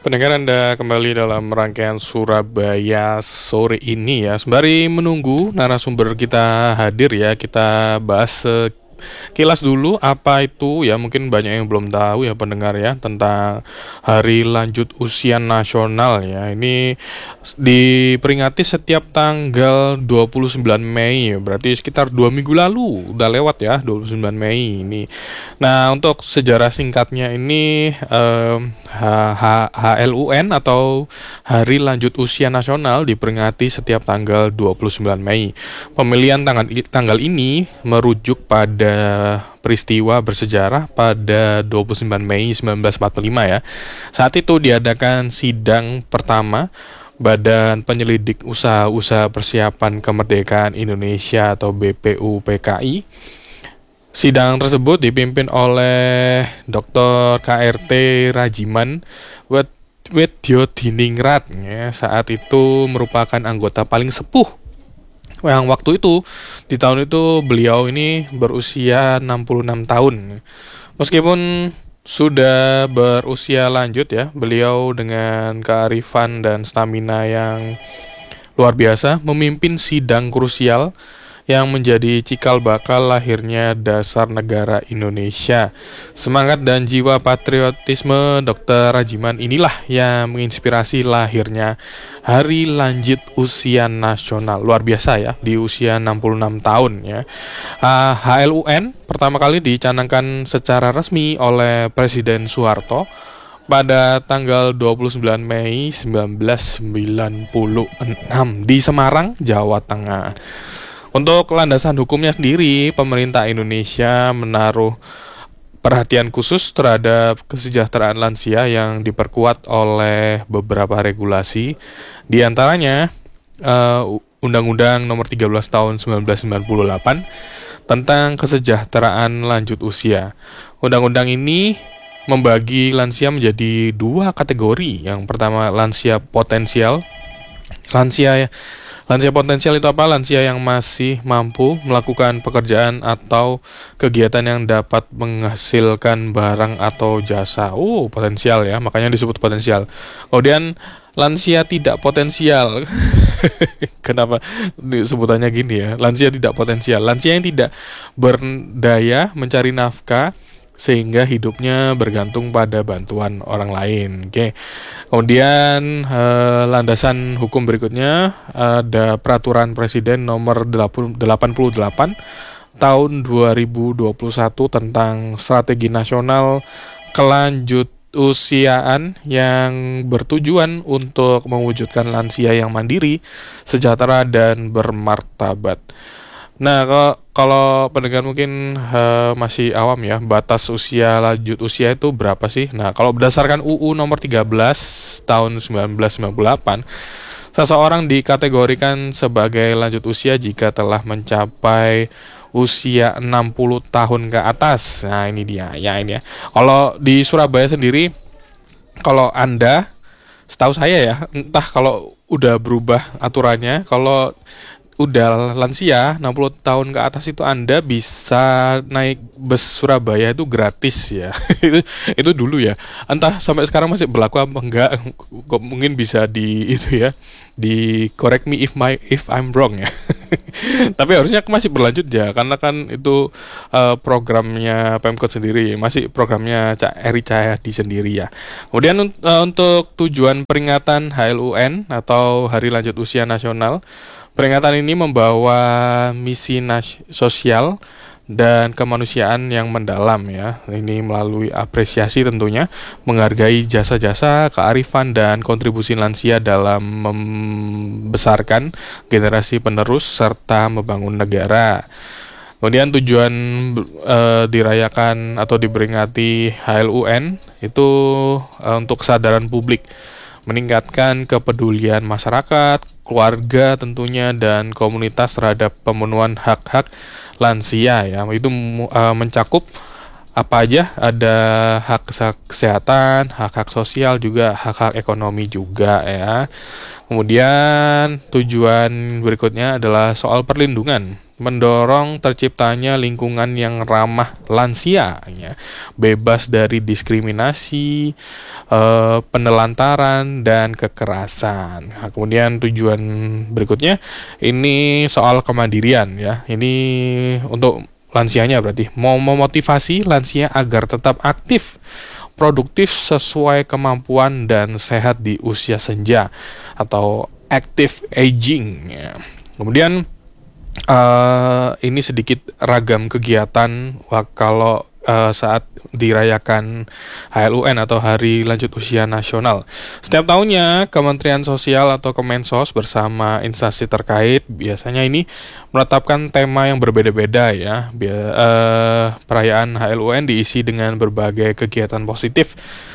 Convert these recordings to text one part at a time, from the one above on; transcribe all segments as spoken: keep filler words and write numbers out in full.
Pendengar, Anda kembali dalam rangkaian Surabaya sore ini ya. Sembari menunggu narasumber kita hadir ya, kita bahas sekilas dulu apa itu ya, mungkin banyak yang belum tahu ya pendengar ya, tentang Hari Lanjut Usia Nasional ya. Ini diperingati setiap tanggal dua puluh sembilan Mei ya, berarti sekitar dua minggu lalu, udah lewat ya dua puluh sembilan Mei ini. Nah, untuk sejarah singkatnya ini eh, H- H- HLUN atau Hari Lanjut Usia Nasional diperingati setiap tanggal dua puluh sembilan Mei. Pemilihan tanggal, tanggal ini merujuk pada peristiwa bersejarah pada dua puluh sembilan Mei seribu sembilan ratus empat puluh lima ya. Saat itu diadakan sidang pertama Badan Penyelidik Usaha-Usaha Persiapan Kemerdekaan Indonesia atau B P U P K I. Sidang tersebut dipimpin oleh Doktor K R T Rajiman Wedyodiningrat ya, saat itu merupakan anggota paling sepuh. Yang waktu itu, di tahun itu beliau ini berusia enam puluh enam tahun. Meskipun sudah berusia lanjut ya, beliau dengan kearifan dan stamina yang luar biasa memimpin sidang krusial yang menjadi cikal bakal lahirnya dasar negara Indonesia. Semangat dan jiwa patriotisme Doktor Rajiman inilah yang menginspirasi lahirnya Hari Lanjut Usia Nasional. Luar biasa ya, di usia enam puluh enam tahun ya. Uh, H L U N pertama kali dicanangkan secara resmi oleh Presiden Soeharto pada tanggal dua puluh sembilan Mei seribu sembilan ratus sembilan puluh enam di Semarang, Jawa Tengah. Untuk landasan hukumnya sendiri, pemerintah Indonesia menaruh perhatian khusus terhadap kesejahteraan lansia yang diperkuat oleh beberapa regulasi. Di antaranya uh, Undang-Undang Nomor tiga belas Tahun seribu sembilan ratus sembilan puluh delapan tentang kesejahteraan lanjut usia. Undang-undang ini membagi lansia menjadi dua kategori. Yang pertama, lansia potensial. Lansia Lansia potensial itu apa? Lansia yang masih mampu melakukan pekerjaan atau kegiatan yang dapat menghasilkan barang atau jasa. Oh, potensial ya, makanya disebut potensial. Kemudian lansia tidak potensial. Kenapa disebutannya gini ya? Lansia tidak potensial. Lansia yang tidak berdaya mencari nafkah sehingga hidupnya bergantung pada bantuan orang lain. Oke. Kemudian eh, landasan hukum berikutnya ada Peraturan Presiden Nomor delapan puluh delapan Tahun dua ribu dua puluh satu tentang Strategi Nasional Kelanjut Usiaan yang bertujuan untuk mewujudkan lansia yang mandiri, sejahtera dan bermartabat. Nah, kalau, kalau pendengar mungkin uh, masih awam ya, batas usia lanjut usia itu berapa sih? Nah, kalau berdasarkan U U nomor tiga belas tahun seribu sembilan ratus sembilan puluh delapan, seseorang dikategorikan sebagai lanjut usia jika telah mencapai usia enam puluh tahun ke atas. Nah, ini dia, ya ini ya. Kalau di Surabaya sendiri, kalau Anda, setahu saya ya, entah kalau udah berubah aturannya, kalau udah lansia enam puluh tahun ke atas itu Anda bisa naik bus Surabaya itu gratis ya. itu itu dulu ya. Entah sampai sekarang masih berlaku apa enggak. Mungkin bisa di itu ya. Di correct me if my if I'm wrong ya. Tapi harusnya masih berlanjut ya, karena kan itu uh, programnya Pemkot sendiri, masih programnya Cak Eri Cahyadi sendiri ya. Kemudian uh, untuk tujuan peringatan H L U N atau Hari Lanjut Usia Nasional, peringatan ini membawa misi nas- sosial dan kemanusiaan yang mendalam ya. Ini melalui apresiasi tentunya, menghargai jasa-jasa, kearifan dan kontribusi lansia dalam membesarkan generasi penerus serta membangun negara. Kemudian tujuan e, dirayakan atau diperingati H L U N itu e, untuk kesadaran publik, meningkatkan kepedulian masyarakat, keluarga tentunya, dan komunitas terhadap pemenuhan hak-hak lansia ya. Itu uh, mencakup apa aja, ada hak kesehatan, hak-hak sosial, juga hak-hak ekonomi juga ya. Kemudian tujuan berikutnya adalah soal perlindungan mendorong terciptanya lingkungan yang ramah lansia, ya, bebas dari diskriminasi, eh, penelantaran, dan kekerasan. Nah, kemudian tujuan berikutnya ini soal kemandirian, ya. Ini untuk lansianya berarti mau memotivasi lansia agar tetap aktif, produktif sesuai kemampuan dan sehat di usia senja atau active aging, ya. Kemudian Uh, ini sedikit ragam kegiatan wah, kalau uh, saat dirayakan H L U N atau Hari Lanjut Usia Nasional. Setiap tahunnya Kementerian Sosial atau Kemensos bersama instansi terkait biasanya ini menetapkan tema yang berbeda-beda, ya. Bia- uh, perayaan H L U N diisi dengan berbagai kegiatan positif.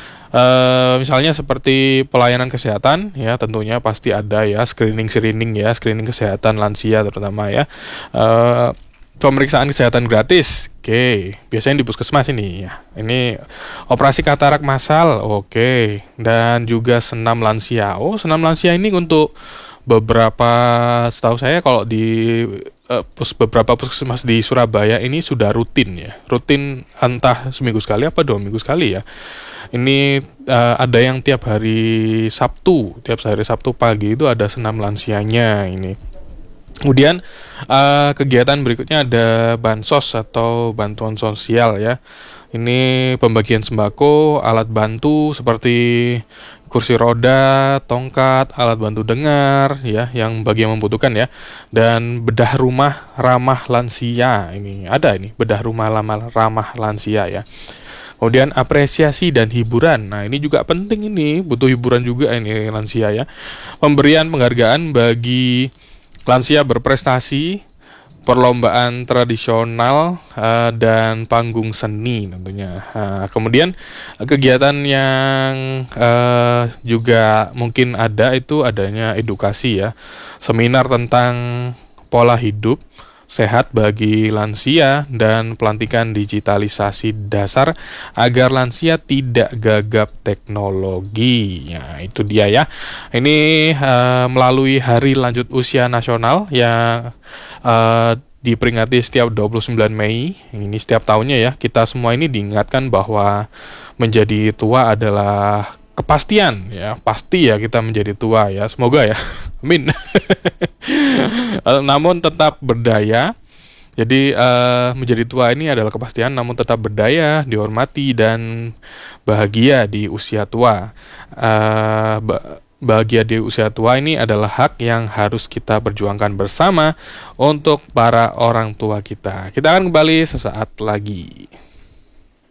Uh, misalnya seperti pelayanan kesehatan, ya, tentunya pasti ada, ya, screening screening ya screening kesehatan lansia terutama, ya. Uh, pemeriksaan kesehatan gratis, oke, okay. Biasanya di puskesmas ini, ya. Ini operasi katarak massal, oke, okay. Dan juga senam lansia. Oh, senam lansia ini untuk beberapa, setahu saya kalau di uh, pus, beberapa puskesmas di Surabaya ini sudah rutin, ya, rutin entah seminggu sekali apa dua minggu sekali, ya. Ini uh, ada yang tiap hari Sabtu, tiap hari Sabtu pagi itu ada senam lansianya ini. Kemudian uh, kegiatan berikutnya ada bansos atau bantuan sosial, ya. Ini pembagian sembako, alat bantu seperti kursi roda, tongkat, alat bantu dengar, ya, yang bagi yang membutuhkan, ya. Dan bedah rumah ramah lansia, ini ada ini bedah rumah ramah, ramah lansia, ya. Kemudian apresiasi dan hiburan. Nah, ini juga penting, ini butuh hiburan juga ini lansia, ya. Pemberian penghargaan bagi lansia berprestasi, perlombaan tradisional uh, dan panggung seni tentunya. Uh, kemudian kegiatan yang uh, juga mungkin ada itu adanya edukasi, ya. Seminar tentang pola hidup sehat bagi lansia dan pelantikan digitalisasi dasar agar lansia tidak gagap teknologi. Ya, itu dia, ya. Ini uh, melalui Hari Lanjut Usia Nasional yang uh, diperingati setiap dua puluh sembilan Mei. Ini setiap tahunnya, ya. Kita semua ini diingatkan bahwa menjadi tua adalah kepastian, ya. Pasti, ya, kita menjadi tua, ya. Semoga, ya. Amin. Namun tetap berdaya. Jadi uh, menjadi tua ini adalah kepastian, namun tetap berdaya, dihormati, dan bahagia di usia tua. Uh, ba- bahagia di usia tua ini adalah hak yang harus kita perjuangkan bersama untuk para orang tua kita. Kita akan kembali sesaat lagi.